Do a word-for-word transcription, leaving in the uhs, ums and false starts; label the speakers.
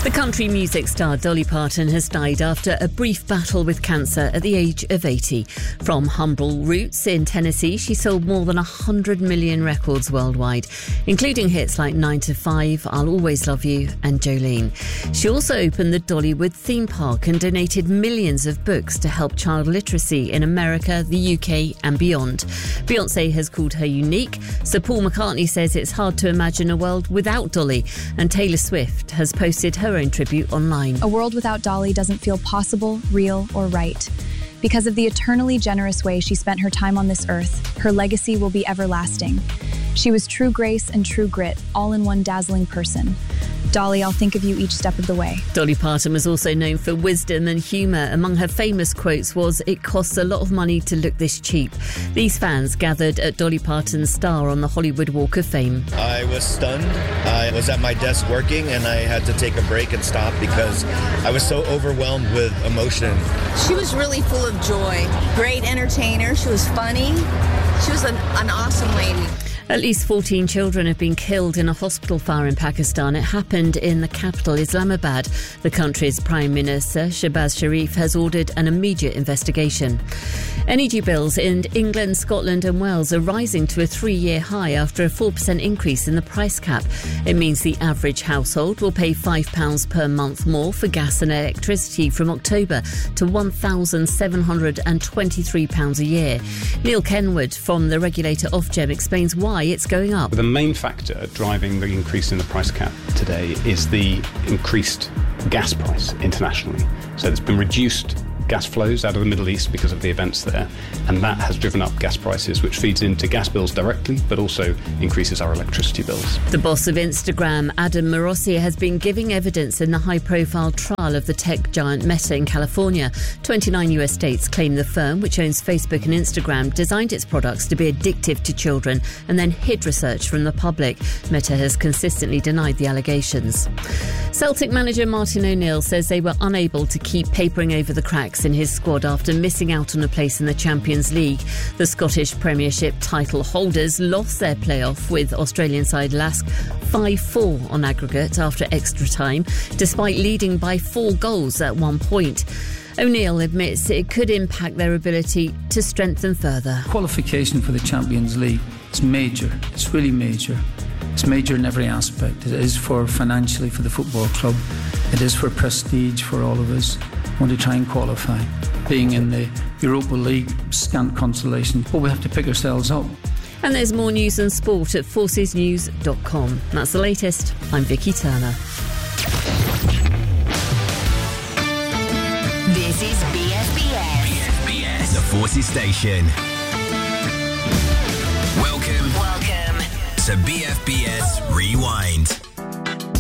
Speaker 1: The country music star Dolly Parton has died after a brief battle with cancer at the age of eighty. From humble roots in Tennessee, she sold more than one hundred million records worldwide, including hits like nine to five, I'll Always Love You and Jolene. She also opened the Dollywood theme park and donated millions of books to help child literacy in America, the U K and beyond. Beyoncé has called her unique, so Paul McCartney says it's hard to imagine a world without Dolly, and Taylor Swift has posted her own tribute online.
Speaker 2: A world without Dolly doesn't feel possible, real, or right. Because of the eternally generous way she spent her time on this earth, her legacy will be everlasting. She was true grace and true grit, all in one dazzling person. Dolly, I'll think of you each step of the way.
Speaker 1: Dolly Parton was also known for wisdom and humour. Among her famous quotes was, "It costs a lot of money to look this cheap." These fans gathered at Dolly Parton's star on the Hollywood Walk of Fame.
Speaker 3: I was stunned. I was at my desk working and I had to take a break and stop because I was so overwhelmed with emotion.
Speaker 4: She was really full of joy. Great entertainer. She was funny. She was an, an awesome lady.
Speaker 1: At least fourteen children have been killed in a hospital fire in Pakistan. It happened in the capital, Islamabad. The country's Prime Minister, Shehbaz Sharif, has ordered an immediate investigation. Energy bills in England, Scotland and Wales are rising to a three-year high after a four percent increase in the price cap. It means the average household will pay five pounds per month more for gas and electricity from October to one thousand seven hundred twenty-three pounds a year. Neil Kenwood from the regulator Ofgem explains why it's going up.
Speaker 5: The main factor driving the increase in the price cap today is the increased gas price internationally. So there's been reduced gas flows out of the Middle East because of the events there, and that has driven up gas prices, which feeds into gas bills directly, but also increases our electricity bills.
Speaker 1: The boss of Instagram, Adam Morossia, has been giving evidence in the high-profile trial of the tech giant Meta in California. twenty-nine U S states claim the firm, which owns Facebook and Instagram, designed its products to be addictive to children and then hid research from the public. Meta has consistently denied the allegations. Celtic manager Martin O'Neill says they were unable to keep papering over the cracks in his squad after missing out on a place in the Champions League. The Scottish Premiership title holders lost their playoff with Australian side Lask five four on aggregate after extra time, despite leading by four goals at one point. O'Neill admits it could impact their ability to strengthen further.
Speaker 6: Qualification for the Champions League is major. It's really major. It's major in every aspect. It is for financially for the football club. It is for prestige for all of us. Want to try and qualify. Being in the Europa League, scant consolation, but we have to pick ourselves up.
Speaker 1: And there's more news and sport at forces news dot com. That's the latest. I'm Vicky Turner.
Speaker 7: This is B F B S.
Speaker 8: B F B S, the Forces station. Welcome,
Speaker 7: Welcome
Speaker 8: to B F B S Rewind.